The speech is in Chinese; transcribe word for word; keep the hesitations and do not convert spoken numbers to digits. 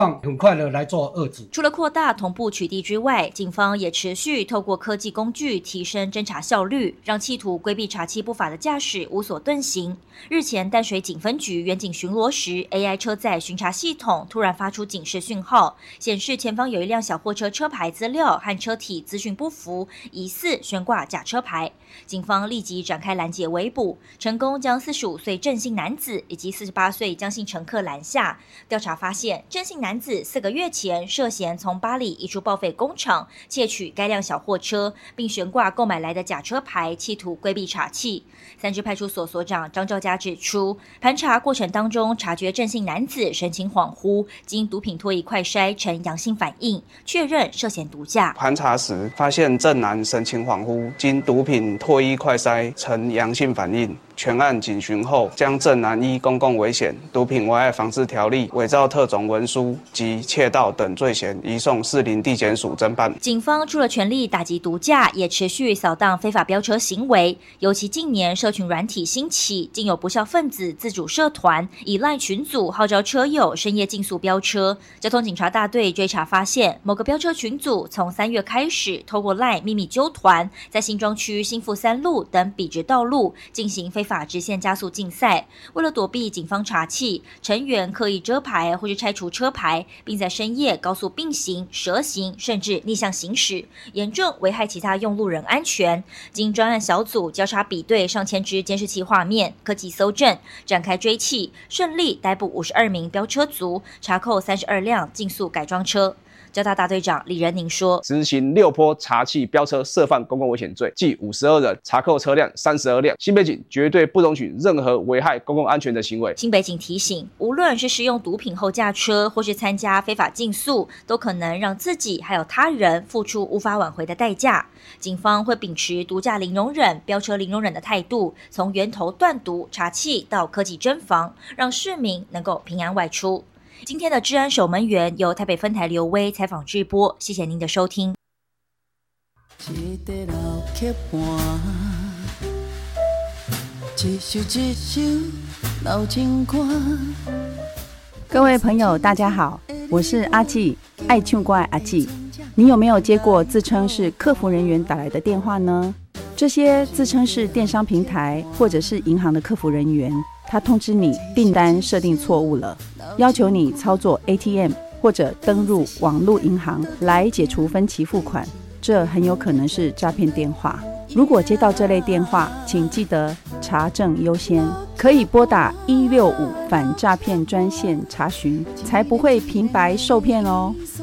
很快的来做遏制。 除了扩大同步取缔之外，警方也持续透过科技工具提升侦查效率，让企图规避查缉不法的驾驶无所遁形。日前淡水警分局远警巡逻时 ，A I 车载巡查系统突然发出警示讯号，显示前方有一辆小货车车牌资料和车体资讯不符，疑似悬挂假车牌。警方立即展开拦截围捕，成功将四十五岁郑姓男子以及四十八岁江姓乘客拦下。调查发现，郑姓男子四个月前涉嫌从巴黎一处报废工厂窃取该辆小货车，并悬挂购买来的假车牌，企图规避查缉。三支派出所所长张兆佳指出，盘查过程当中察觉郑姓男子神情恍惚，经毒品唾液快筛呈阳性反应，确认涉嫌毒驾。 盘查时发现郑男神情恍惚，经毒品唾液快筛呈阳性反应。全案警询后，将郑男依公共危险、毒品危害防治条例、伪造特种文书及窃盗等罪嫌，移送士林地检署侦办。 警方除了全力打击毒驾，也持续扫荡非法飙车行为。尤其近年社群软体兴起，竟有不肖分子自主社团，以赖群组号召车友深夜竞速飙车。交通警察大队追查发现，某个飙车群组从三月开始，透过赖秘密纠团，在新庄区新富三路等笔直道路进行非法直线加速竞赛。为了躲避警方查缉，成员刻意遮牌或是拆除车牌，并在深夜高速并行、蛇行，甚至逆向行驶，严重危害其他用路人安全。经专案小组交叉比对上千支监视器画面，科技搜证，展开追缉，顺利逮捕五十二名飙车族，查扣三十二辆竞速改装车。交大大队长李仁宁说， 执行六波查缉飙车涉犯公共危险罪，计五十二人，查扣车辆三十二辆。新北警绝对不容许任何危害公共安全的行为。 新北警提醒，无论是使用毒品后驾车，或是参加非法竞速，都可能让自己还有他人付出无法挽回的代价。警方会秉持毒驾零容忍、飙车零容忍的态度，从源头断毒、查缉到科技侦防，让市民能够平安外出。今天的治安守门员由台北分台刘威采访直播，谢谢您的收听。一个老客盘，一首一首老情歌。 各位朋友大家好，我是阿纪，爱唱歌的阿纪。你有没有接过自称是客服人员打来的电话呢？这些自称是电商平台或者是银行的客服人员，他通知你订单设定错误了，要求你操作 A T M 或者登入网络银行来解除分期付款，这很有可能是诈骗电话。如果接到这类电话，请记得查证优先，可以拨打一六五反诈骗专线查询，才不会平白受骗哦。